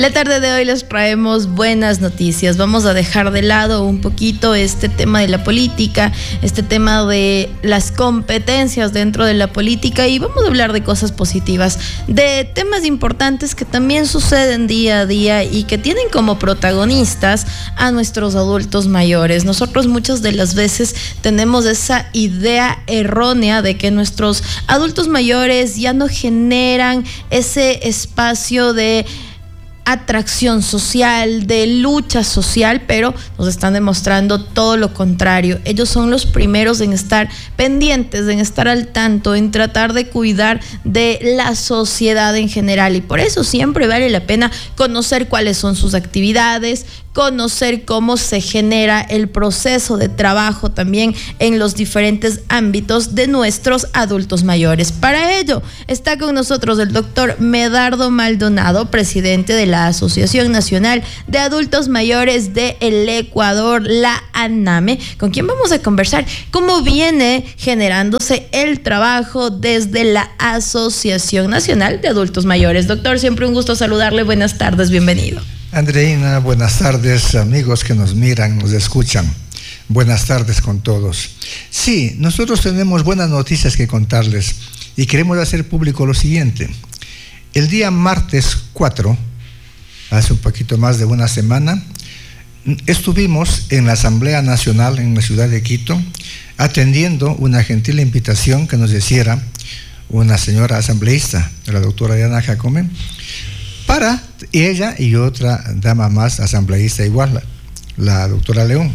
La tarde de hoy les traemos buenas noticias. Vamos a dejar de lado un poquito este tema de la política, este tema de las competencias dentro de la política, y vamos a hablar de cosas positivas, de temas importantes que también suceden día a día y que tienen como protagonistas a nuestros adultos mayores. Nosotros muchas de las veces tenemos esa idea errónea de que nuestros adultos mayores ya no generan ese espacio de atracción social, de lucha social, pero nos están demostrando todo lo contrario. Ellos son los primeros en estar pendientes, en estar al tanto, en tratar de cuidar de la sociedad en general, y por eso siempre vale la pena conocer cuáles son sus actividades, conocer cómo se genera el proceso de trabajo también en los diferentes ámbitos de nuestros adultos mayores. Para ello está con nosotros el doctor Medardo Maldonado, presidente de la Asociación Nacional de Adultos Mayores del Ecuador, la ANAME, con quien vamos a conversar cómo viene generándose el trabajo desde la Asociación Nacional de Adultos Mayores. Doctor, siempre un gusto saludarle. Buenas tardes, bienvenido. Andreina, buenas tardes, amigos que nos miran, nos escuchan. Buenas tardes con todos. Sí, nosotros tenemos buenas noticias que contarles y queremos hacer público lo siguiente. El día martes 4, hace un poquito más de una semana, estuvimos en la Asamblea Nacional en la ciudad de Quito, atendiendo una gentil invitación que nos hiciera una señora asambleísta, la doctora Diana Jacome, para ella y otra dama más asambleísta igual, la doctora León,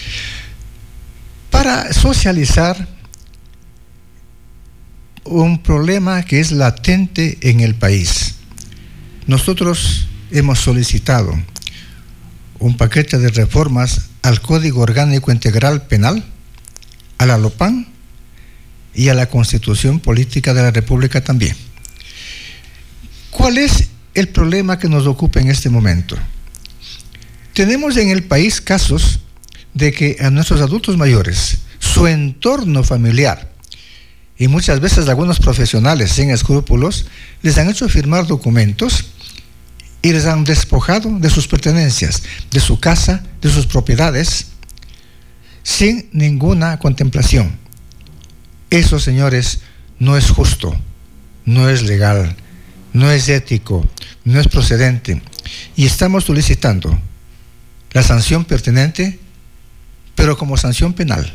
para socializar un problema que es latente en el país. Nosotros hemos solicitado un paquete de reformas al Código Orgánico Integral Penal, a la LOPAN y a la Constitución Política de la República también. ¿Cuál es el problema que nos ocupa en este momento? Tenemos en el país casos de que a nuestros adultos mayores, su entorno familiar y muchas veces algunos profesionales sin escrúpulos les han hecho firmar documentos y les han despojado de sus pertenencias, de su casa, de sus propiedades, sin ninguna contemplación. Eso, señores, no es justo, no es legal, no es ético, no es procedente, y estamos solicitando la sanción pertinente, pero como sanción penal,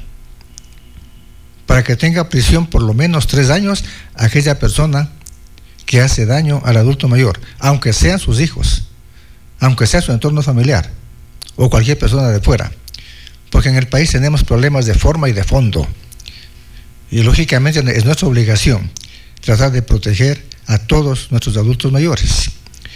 para que tenga prisión por lo menos 3 años aquella persona que hace daño al adulto mayor, aunque sean sus hijos, aunque sea su entorno familiar o cualquier persona de fuera, porque en el país tenemos problemas de forma y de fondo, y lógicamente es nuestra obligación tratar de proteger a todos nuestros adultos mayores.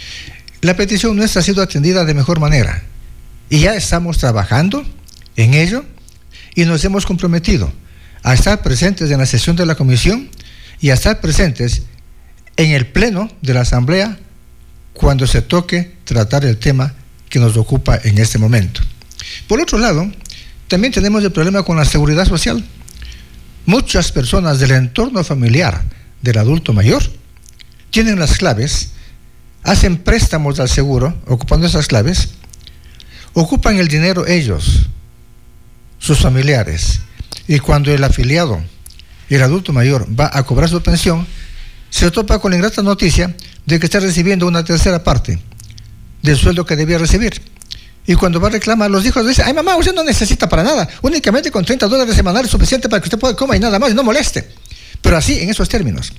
La petición nuestra ha sido atendida de mejor manera y ya estamos trabajando en ello, y nos hemos comprometido a estar presentes en la sesión de la comisión y a estar presentes en el pleno de la asamblea cuando se toque tratar el tema que nos ocupa en este momento. Por otro lado, también tenemos el problema con la seguridad social. Muchas personas del entorno familiar del adulto mayor tienen las claves, hacen préstamos al seguro ocupando esas claves, ocupan el dinero ellos, sus familiares, y cuando el afiliado, el adulto mayor, va a cobrar su pensión, se topa con la ingrata noticia de que está recibiendo una tercera parte del sueldo que debía recibir. Y cuando va a reclamar, los hijos dicen: ay, mamá, usted no necesita para nada, únicamente con $30 semanales es suficiente para que usted pueda comer y nada más, y no moleste. Pero así, en esos términos.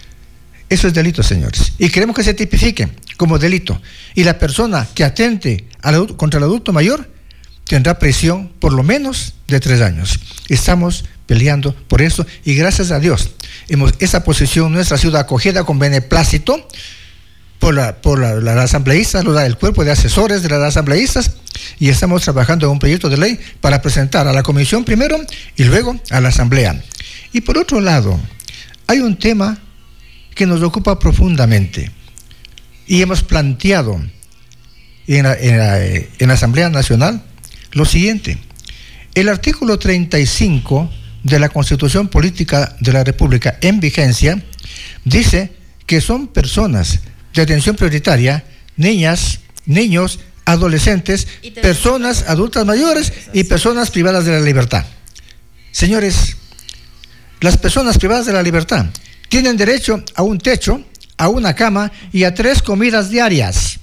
Eso es delito, señores, y queremos que se tipifique como delito, y la persona que atente contra el adulto mayor tendrá prisión por lo menos de 3 años. Estamos peleando por eso, y gracias a Dios esa posición nuestra ha sido acogida con beneplácito por la asambleísta, el cuerpo de asesores de las asambleístas, y estamos trabajando en un proyecto de ley para presentar a la comisión primero y luego a la asamblea. Y por otro lado, hay un tema que nos ocupa profundamente y hemos planteado en la Asamblea Nacional lo siguiente: el artículo 35 de la Constitución Política de la República en vigencia dice que son personas de atención prioritaria niñas niños, adolescentes, personas adultas mayores y personas privadas de la libertad. Señores, las personas privadas de la libertad tienen derecho a un techo, a una cama y a 3 comidas diarias.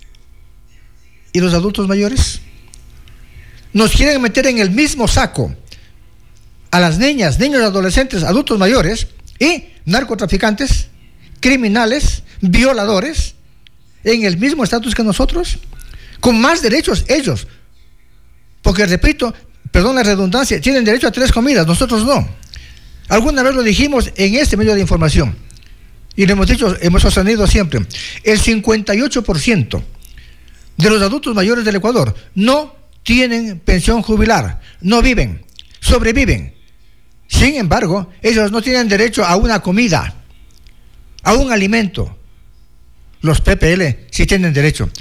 ¿Y los adultos mayores? Nos quieren meter en el mismo saco a las niñas, niños, adolescentes, adultos mayores y narcotraficantes, criminales, violadores, en el mismo estatus que nosotros, con más derechos ellos. Porque, repito, perdón la redundancia, tienen derecho a 3 comidas, nosotros no. Alguna vez lo dijimos en este medio de información y lo hemos dicho, hemos sostenido siempre, el 58% de los adultos mayores del Ecuador no tienen pensión jubilar, no viven, sobreviven. Sin embargo, ellos no tienen derecho a una comida, a un alimento. Los PPL sí tienen derecho.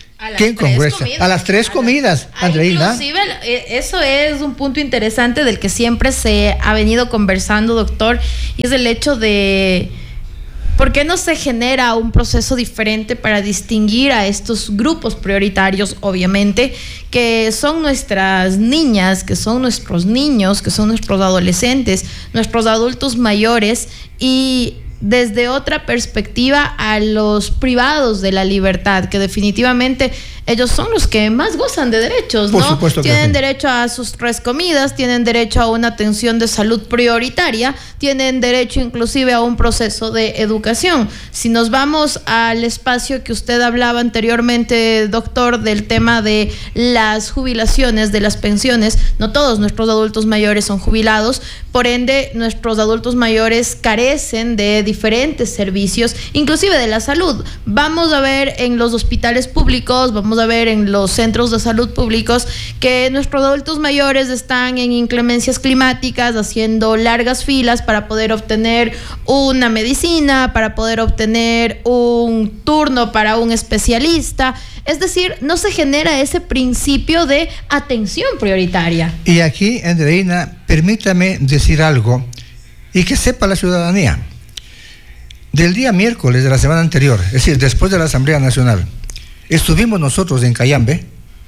A las 3 comidas, Andreina. Inclusive, eso es un punto interesante del que siempre se ha venido conversando, doctor, y es el hecho de ¿por qué no se genera un proceso diferente para distinguir a estos grupos prioritarios, obviamente, que son nuestras niñas, que son nuestros niños, que son nuestros adolescentes, nuestros adultos mayores, y desde otra perspectiva a los privados de la libertad, que definitivamente ellos son los que más gozan de derechos, ¿no? Por supuesto que tienen sí. derecho a sus 3 comidas, tienen derecho a una atención de salud prioritaria, tienen derecho inclusive a un proceso de educación. Si nos vamos al espacio que usted hablaba anteriormente, doctor, del tema de las jubilaciones, de las pensiones, no todos nuestros adultos mayores son jubilados, por ende nuestros adultos mayores carecen de diferentes servicios, inclusive de la salud. Vamos a ver en los hospitales públicos, vamos a ver en los centros de salud públicos que nuestros adultos mayores están en inclemencias climáticas haciendo largas filas para poder obtener una medicina, para poder obtener un turno para un especialista. Es decir, no se genera ese principio de atención prioritaria. Y aquí, Andreina, permítame decir algo y que sepa la ciudadanía. Del día miércoles de la semana anterior, es decir, después de la Asamblea Nacional, estuvimos nosotros en Cayambe,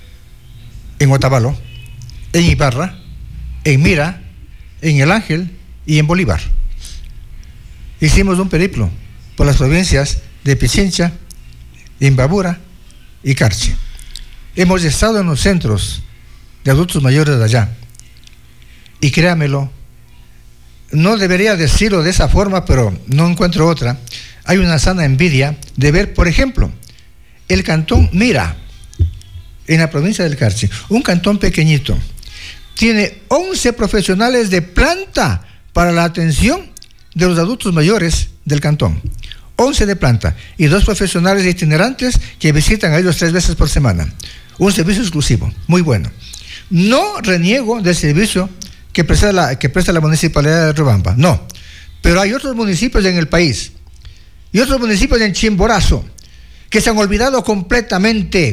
en Otavalo, en Ibarra, en Mira, en El Ángel y en Bolívar. Hicimos un periplo por las provincias de Pichincha, Imbabura y Carchi. Hemos estado en los centros de adultos mayores de allá. Y créamelo, no debería decirlo de esa forma, pero no encuentro otra. Hay una sana envidia de ver, por ejemplo, el cantón Mira, en la provincia del Carchi, un cantón pequeñito, tiene 11 profesionales de planta para la atención de los adultos mayores del cantón. 11 de planta y 2 profesionales itinerantes que visitan a ellos 3 veces por semana. Un servicio exclusivo, muy bueno. No reniego del servicio que presta la municipalidad de Riobamba, no. Pero hay otros municipios en el país y otros municipios en Chimborazo que se han olvidado completamente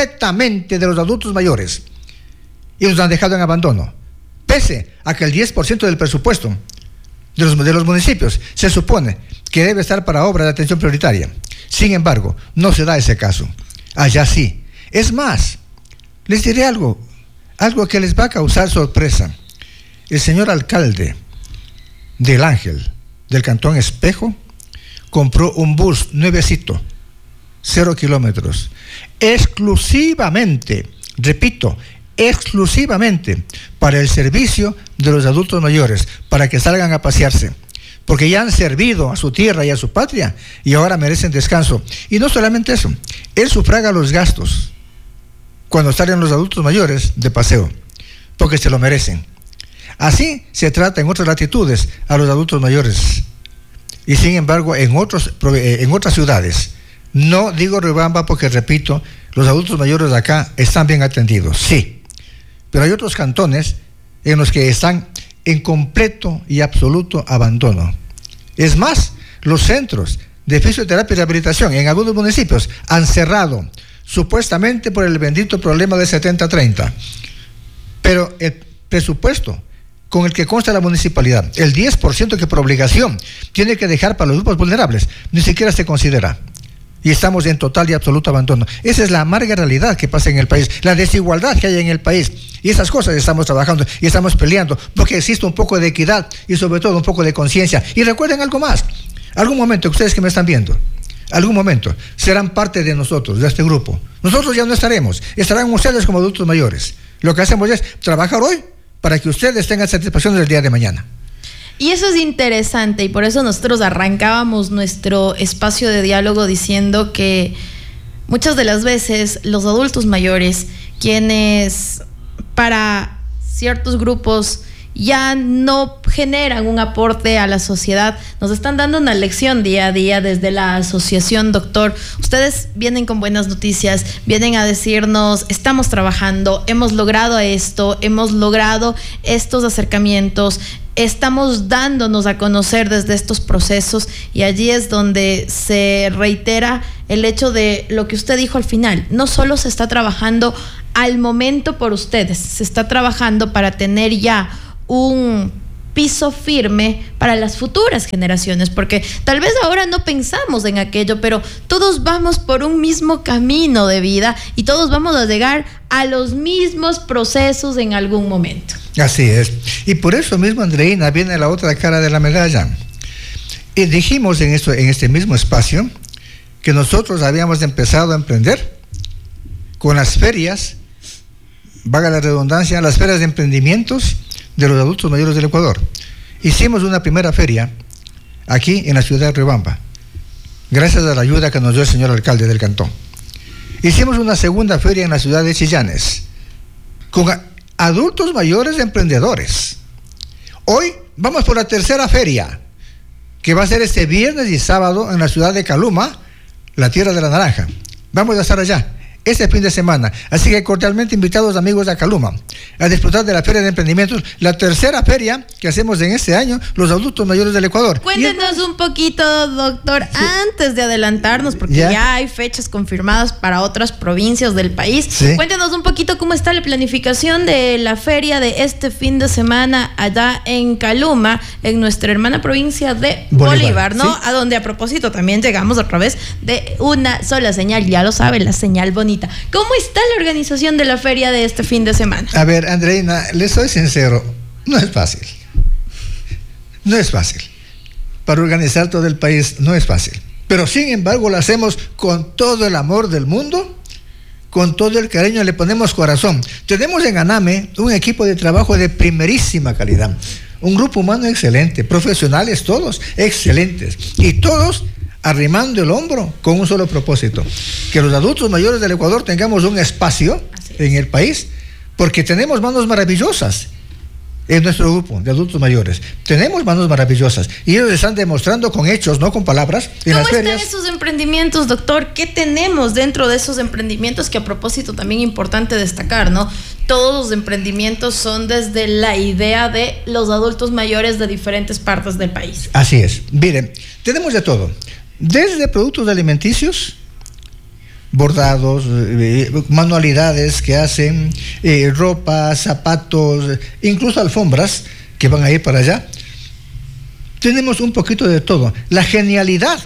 de los adultos mayores y los han dejado en abandono, pese a que el 10% del presupuesto de los municipios se supone que debe estar para obras de atención prioritaria. Sin embargo, no se da ese caso. Allá sí. Es más, les diré algo que les va a causar sorpresa. El señor alcalde del Ángel, del cantón Espejo, compró un bus nuevecito, 0 kilómetros, exclusivamente, repito, exclusivamente para el servicio de los adultos mayores, para que salgan a pasearse, porque ya han servido a su tierra y a su patria y ahora merecen descanso. Y no solamente eso, él sufraga los gastos cuando salen los adultos mayores de paseo, porque se lo merecen. Así se trata en otras latitudes a los adultos mayores. Y sin embargo, en otras ciudades, no digo Riobamba porque, repito, los adultos mayores de acá están bien atendidos, sí. Pero hay otros cantones en los que están en completo y absoluto abandono. Es más, los centros de fisioterapia y rehabilitación en algunos municipios han cerrado, supuestamente por el bendito problema de 70-30. Pero el presupuesto con el que consta la municipalidad, el 10% que por obligación tiene que dejar para los grupos vulnerables, ni siquiera se considera. y estamos en total y absoluto abandono. Esa es la amarga realidad que pasa en el país, la desigualdad que hay en el país. Y esas cosas estamos trabajando y estamos peleando porque existe un poco de equidad y sobre todo un poco de conciencia. Y recuerden algo más, algún momento, ustedes que me están viendo, algún momento serán parte de nosotros, de este grupo. Nosotros ya no estaremos, estarán ustedes como adultos mayores. Lo que hacemos es trabajar hoy para que ustedes tengan satisfacción del día de mañana. Y eso es interesante y por eso nosotros arrancábamos nuestro espacio de diálogo diciendo que muchas de las veces los adultos mayores, quienes para ciertos grupos ya no generan un aporte a la sociedad, nos están dando una lección día a día desde la asociación. Doctor, ustedes vienen con buenas noticias, vienen a decirnos, estamos trabajando, hemos logrado esto, hemos logrado estos acercamientos, estamos dándonos a conocer desde estos procesos, y allí es donde se reitera el hecho de lo que usted dijo al final. No solo se está trabajando al momento por ustedes, se está trabajando para tener ya un piso firme para las futuras generaciones, porque tal vez ahora no pensamos en aquello, pero todos vamos por un mismo camino de vida y todos vamos a llegar a los mismos procesos en algún momento. Así es. Y por eso mismo, Andreina, viene la otra cara de la medalla. Y dijimos en este mismo espacio que nosotros habíamos empezado a emprender con las ferias, valga la redundancia, las ferias de emprendimientos de los adultos mayores del Ecuador. Hicimos una primera feria aquí en la ciudad de Riobamba, gracias a la ayuda que nos dio el señor alcalde del cantón. Hicimos una segunda feria en la ciudad de Chillanes, con adultos mayores emprendedores. Hoy vamos por la tercera feria, que va a ser este viernes y sábado en la ciudad de Caluma, la tierra de la naranja. Vamos a estar allá este fin de semana, así que cordialmente invitados amigos de Caluma a disfrutar de la Feria de Emprendimientos, la tercera feria que hacemos en este año, los adultos mayores del Ecuador. Cuéntenos un poquito, doctor, sí, antes de adelantarnos, porque ya hay fechas confirmadas para otras provincias del país. Sí. Cuéntenos un poquito cómo está la planificación de la feria de este fin de semana allá en Caluma, en nuestra hermana provincia de Bolívar, ¿no? Sí. A donde, a propósito, también llegamos a través de una sola señal, ya lo saben, la señal bonita. ¿Cómo está la organización de la feria de este fin de semana? A ver, Andreina, les soy sincero, no es fácil. No es fácil. Para organizar todo el país no es fácil. Pero sin embargo lo hacemos con todo el amor del mundo, con todo el cariño, le ponemos corazón. Tenemos en ANAME un equipo de trabajo de primerísima calidad. Un grupo humano excelente, profesionales todos, excelentes. Y todos arrimando el hombro con un solo propósito: que los adultos mayores del Ecuador tengamos un espacio en el país, porque tenemos manos maravillosas en nuestro grupo de adultos mayores. Tenemos manos maravillosas y ellos están demostrando con hechos, no con palabras. ¿Cómo están esos emprendimientos, doctor? ¿Qué tenemos dentro de esos emprendimientos? Que a propósito también importante destacar, ¿no? Todos los emprendimientos son desde la idea de los adultos mayores de diferentes partes del país. Así es. Miren, tenemos de todo. Desde productos alimenticios, bordados, manualidades que hacen, ropa, zapatos, incluso alfombras que van a ir para allá. Tenemos un poquito de todo. La genialidad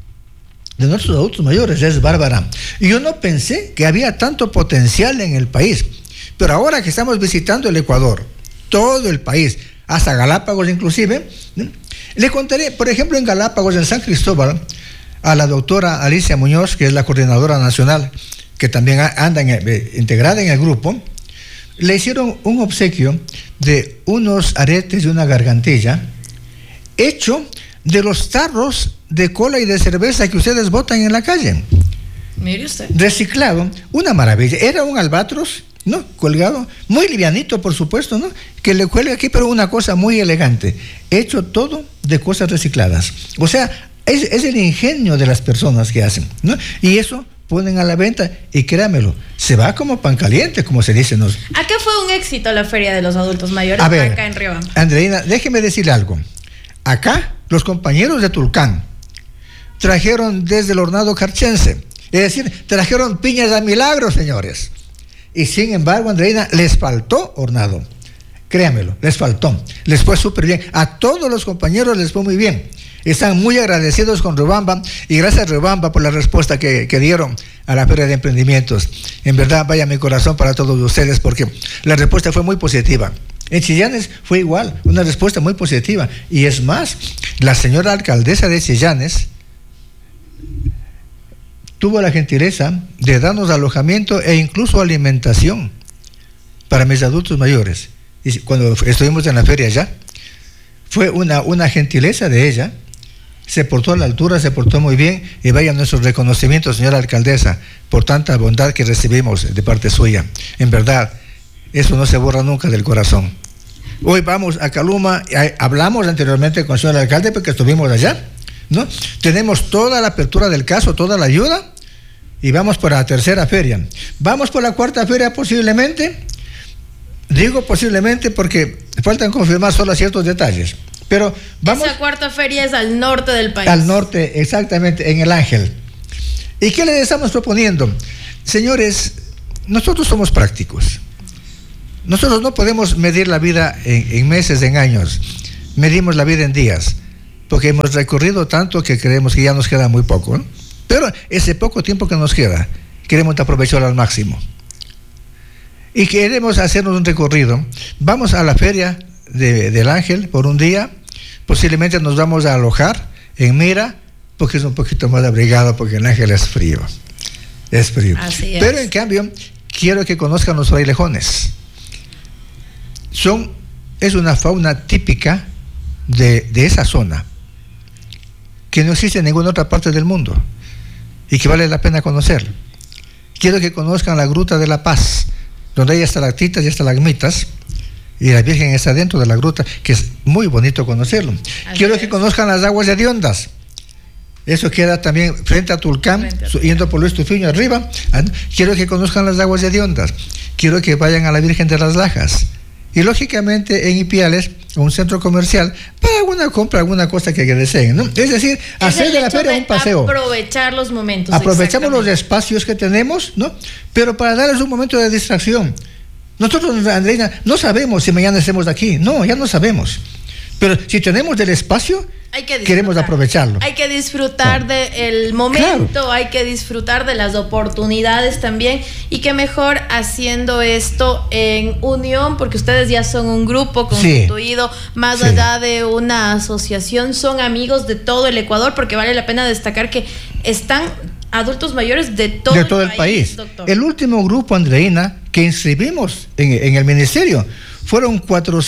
de nuestros adultos mayores es bárbara. Yo no pensé que había tanto potencial en el país, pero ahora que estamos visitando el Ecuador, todo el país, hasta Galápagos inclusive, le contaré, por ejemplo, en Galápagos, en San Cristóbal, a la doctora Alicia Muñoz, que es la coordinadora nacional, que también anda integrada en el grupo, le hicieron un obsequio de unos aretes y una gargantilla, hecho de los tarros de cola y de cerveza que ustedes botan en la calle. Mire usted. Reciclado, una maravilla. Era un albatros, ¿no? Colgado, muy livianito, por supuesto, ¿no? Que le cuelga aquí, pero una cosa muy elegante. Hecho todo de cosas recicladas. O sea, es el ingenio de las personas que hacen, ¿no? Y eso ponen a la venta y créamelo, se va como pan caliente, como se dice. Acá fue un éxito la Feria de los Adultos Mayores, a ver, acá en Riobamba. Andreina, déjeme decirle algo. Acá, los compañeros de Tulcán trajeron desde el hornado carchense, es decir, trajeron piñas a milagro, señores. Y sin embargo, Andreina, les faltó hornado. créanmelo, les faltó. Les fue súper bien. A todos los compañeros les fue muy bien. Están muy agradecidos con Riobamba y gracias a Riobamba por la respuesta que dieron a la Feria de Emprendimientos. En verdad, vaya mi corazón para todos ustedes porque la respuesta fue muy positiva. En Chillanes fue igual, una respuesta muy positiva. Y es más, la señora alcaldesa de Chillanes tuvo la gentileza de darnos alojamiento e incluso alimentación para mis adultos mayores. Y cuando estuvimos en la feria ya, fue una gentileza de ella, se portó a la altura, se portó muy bien, y vaya nuestros reconocimientos, señora alcaldesa, por tanta bondad que recibimos de parte suya. En verdad, eso no se borra nunca del corazón. Hoy vamos a Caluma, hablamos anteriormente con el señor alcalde porque estuvimos allá, ¿no? Tenemos toda la apertura del caso, toda la ayuda, y vamos por la tercera feria. Vamos por la cuarta feria posiblemente. Digo posiblemente porque faltan confirmar solo ciertos detalles. Pero vamos. Esa cuarta feria es al norte del país. Al norte, exactamente, en El Ángel. ¿Y qué les estamos proponiendo? Señores, nosotros somos prácticos. Nosotros no podemos medir la vida en meses, en años. Medimos la vida en días. Porque hemos recorrido tanto que creemos que ya nos queda muy poco, ¿no? Pero ese poco tiempo que nos queda, queremos aprovecharlo al máximo. Y queremos hacernos un recorrido. Vamos a la feria del Ángel por un día. Posiblemente nos vamos a alojar en Mira, porque es un poquito más abrigado, porque el Ángel es frío. Es frío. Así es. Pero en cambio, quiero que conozcan los frailejones. Es una fauna típica de esa zona, que no existe en ninguna otra parte del mundo, y que vale la pena conocer. Quiero que conozcan la Gruta de la Paz, donde hay estalactitas y estalagmitas, y la Virgen está dentro de la gruta, que es muy bonito conocerlo. Quiero que conozcan las aguas de Hediondas. Eso queda también frente a Tulcán, yendo por Luis Tufiño arriba. Quiero que conozcan las aguas de Hediondas. Quiero que vayan a la Virgen de las Lajas. Y lógicamente en Ipiales, un centro comercial, para alguna compra, alguna cosa que deseen, ¿no? Es decir, hacer de la feria un paseo. Aprovechar los momentos. Aprovechamos los espacios que tenemos, ¿no? Pero para darles un momento de distracción. Nosotros, Andreina, no sabemos si mañana estemos aquí. No, ya no sabemos. Pero si tenemos del espacio, queremos aprovecharlo. Hay que disfrutar del momento, hay que disfrutar de las oportunidades también. Y que mejor haciendo esto en unión, porque ustedes ya son un grupo constituido, más allá de una asociación, son amigos de todo el Ecuador, porque vale la pena destacar que están adultos mayores de todo el país. Doctor. El último grupo, Andreina, que inscribimos en el ministerio, fueron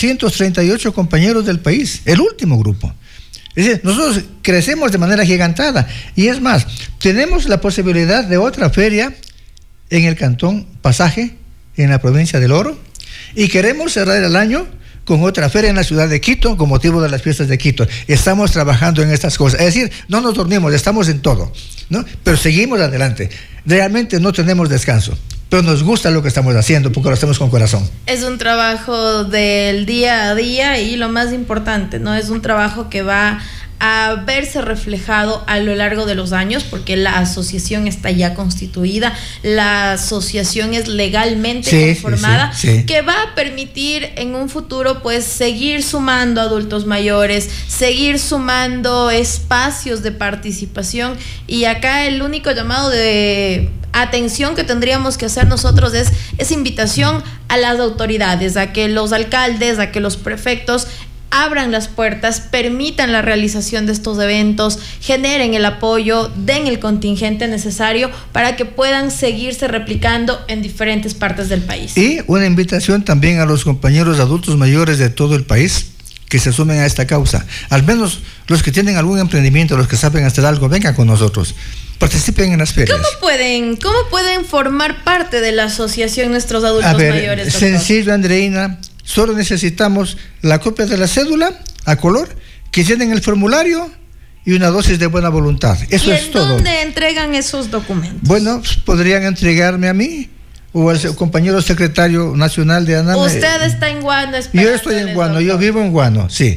438 compañeros del país, el último grupo. Es decir, nosotros crecemos de manera gigantada. Y es más, tenemos la posibilidad de otra feria en el Cantón Pasaje, en la provincia del Oro, y queremos cerrar el año con otra feria en la ciudad de Quito, con motivo de las fiestas de Quito. Estamos trabajando en estas cosas. Es decir, no nos dormimos, estamos en todo, ¿no? Pero seguimos adelante. Realmente no tenemos descanso, pero nos gusta lo que estamos haciendo porque lo hacemos con corazón. Es un trabajo del día a día y lo más importante, ¿no? Es un trabajo que va a verse reflejado a lo largo de los años, porque la asociación está ya constituida, la asociación es legalmente conformada, que va a permitir en un futuro pues seguir sumando adultos mayores, seguir sumando espacios de participación. Y acá el único llamado de atención que tendríamos que hacer nosotros es invitación a las autoridades, a que los alcaldes, a que los prefectos abran las puertas, permitan la realización de estos eventos, generen el apoyo, den el contingente necesario para que puedan seguirse replicando en diferentes partes del país. Y una invitación también a los compañeros adultos mayores de todo el país que se sumen a esta causa. Al menos los que tienen algún emprendimiento, los que saben hacer algo, vengan con nosotros. Participen en las ferias. ¿Cómo pueden formar parte de la asociación nuestros adultos mayores, doctor? Sencillo, Andreina. Solo necesitamos la copia de la cédula a color, que llenen el formulario y una dosis de buena voluntad. Eso es todo. ¿Y dónde entregan esos documentos? Bueno, podrían entregarme a mí o al compañero secretario nacional de ANAME. Usted está en Guano. Yo estoy en Guano, yo vivo en Guano, sí.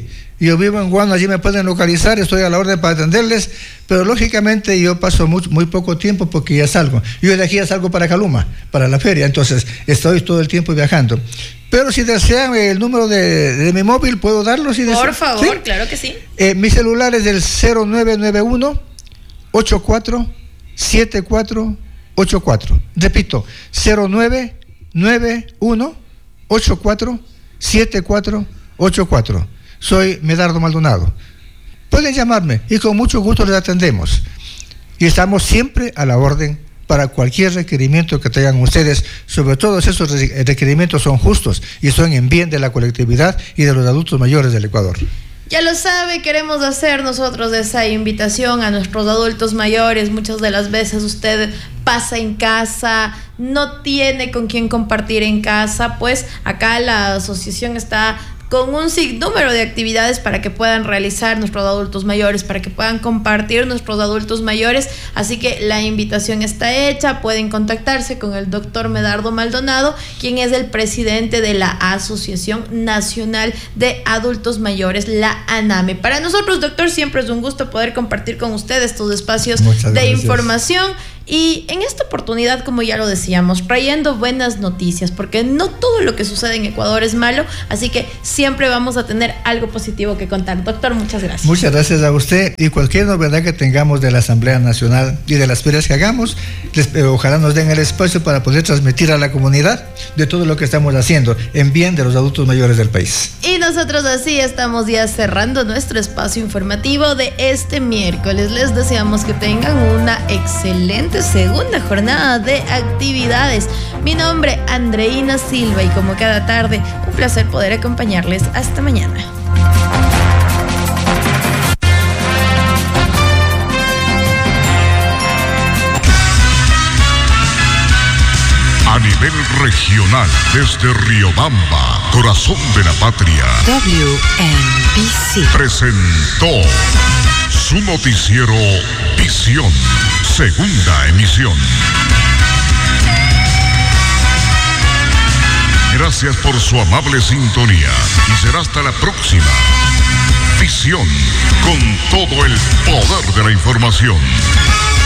Yo vivo en Guano, allí me pueden localizar, estoy a la orden para atenderles, pero lógicamente yo paso muy poco tiempo porque ya salgo. Yo de aquí ya salgo para Caluma, para la feria, entonces estoy todo el tiempo viajando. Pero si desean el número de mi móvil, ¿puedo darlo? Si Por favor, ¿sí? Claro que sí. Mi celular es del 0991-84-7484. Repito, 0991-84-7484. Soy Medardo Maldonado. Pueden llamarme y con mucho gusto les atendemos. Y estamos siempre a la orden para cualquier requerimiento que tengan ustedes. Sobre todo esos requerimientos son justos y son en bien de la colectividad y de los adultos mayores del Ecuador. Ya lo sabe, queremos hacer nosotros esa invitación a nuestros adultos mayores. Muchas de las veces usted pasa en casa, no tiene con quién compartir en casa, pues acá la asociación está con un sinnúmero de actividades para que puedan realizar nuestros adultos mayores, para que puedan compartir nuestros adultos mayores. Así que la invitación está hecha. Pueden contactarse con el doctor Medardo Maldonado, quien es el presidente de la Asociación Nacional de Adultos Mayores, la ANAME. Para nosotros, doctor, siempre es un gusto poder compartir con ustedes estos espacios de información. Y en esta oportunidad, como ya lo decíamos, trayendo buenas noticias, porque no todo lo que sucede en Ecuador es malo, así que siempre vamos a tener algo positivo que contar. Doctor, muchas gracias. Muchas gracias a usted, y cualquier novedad que tengamos de la Asamblea Nacional y de las ferias que hagamos, ojalá nos den el espacio para poder transmitir a la comunidad de todo lo que estamos haciendo en bien de los adultos mayores del país. Y nosotros así estamos ya cerrando nuestro espacio informativo de este miércoles. Les deseamos que tengan una excelente segunda jornada de actividades. Mi nombre, Andreina Silva, y como cada tarde, un placer poder acompañarles. Hasta mañana. A nivel regional, desde Riobamba, corazón de la patria, WNBC presentó su noticiero Visión, segunda emisión. Gracias por su amable sintonía y será hasta la próxima. Visión, con todo el poder de la información.